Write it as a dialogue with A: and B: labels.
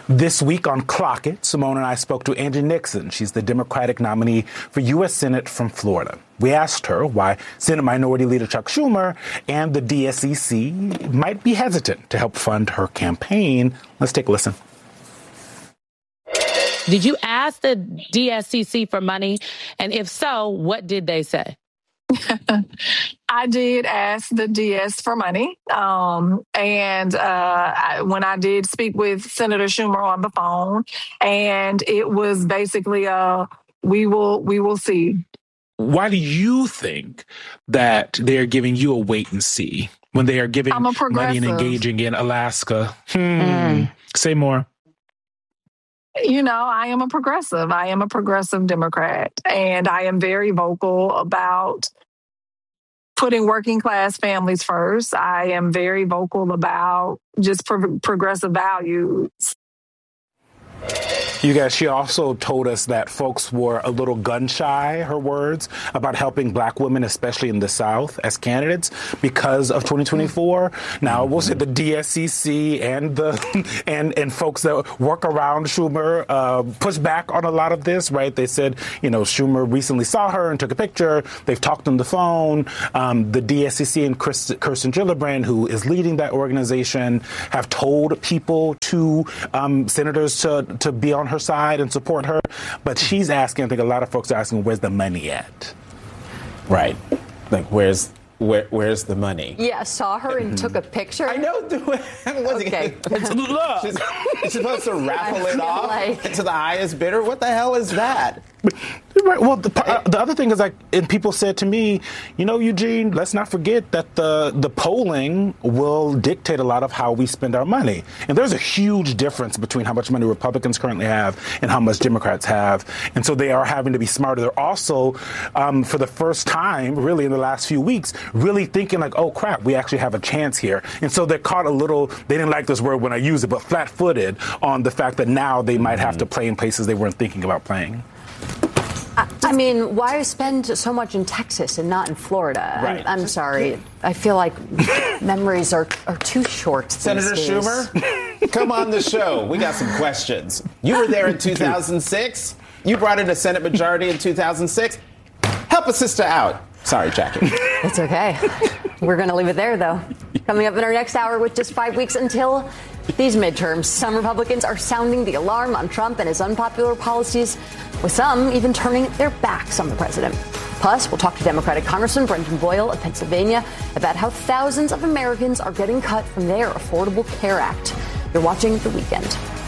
A: This week on Clock It, Simone and I spoke to Angie Nixon. She's the Democratic nominee for U.S. Senate from Florida. We asked her why Senate Minority Leader Chuck Schumer and the DSCC might be hesitant to help fund her campaign. Let's take a listen.
B: Did you ask the DSCC for money? And if so, what did they say?
C: I did ask the DS for money. When I did speak with Senator Schumer on the phone, and it was basically, we will see.
A: Why do you think that they're giving you a wait and see when they are giving money and engaging in Alaska? Say more.
C: You know, I am a progressive. I am a progressive Democrat, and I am very vocal about putting working class families first. I am very vocal about just progressive values.
A: You guys, she also told us that folks were a little gun shy, her words, about helping black women, especially in the South, as candidates because of 2024. Now, we'll say the DSCC and folks that work around Schumer push back on a lot of this, right? They said, you know, Schumer recently saw her and took a picture. They've talked on the phone. The DSCC and Kirsten Gillibrand, who is leading that organization, have told people to senators to be on her side and support her. But she's asking, I think a lot of folks are asking, where's the money at?
D: Right. Like, where's the money?
E: Yeah, saw her and took a picture.
D: I know.
E: Okay.
D: She's supposed to raffle it off to the highest bidder. What the hell is that?
A: Right. Well, the other thing is, like, and people said to me, you know, Eugene, let's not forget that the polling will dictate a lot of how we spend our money. And there's a huge difference between how much money Republicans currently have and how much Democrats have. And so they are having to be smarter. They're also, for the first time, really in the last few weeks, really thinking like, oh, crap, we actually have a chance here. And so they're caught a little, they didn't like this word when I used it, but flat-footed on the fact that now they might have to play in places they weren't thinking about playing.
E: I mean, why spend so much in Texas and not in Florida?
D: Right.
E: I'm sorry. I feel like memories are too short.
D: Senator Schumer, come on the show. We got some questions. You were there in 2006. You brought in a Senate majority in 2006. Help a sister out. Sorry, Jackie.
E: It's okay. We're going to leave it there, though. Coming up in our next hour, with just 5 weeks until these midterms, some Republicans are sounding the alarm on Trump and his unpopular policies, with some even turning their backs on the president. Plus, we'll talk to Democratic Congressman Brendan Boyle of Pennsylvania about how thousands of Americans are getting cut from their Affordable Care Act. You're watching The Weekend.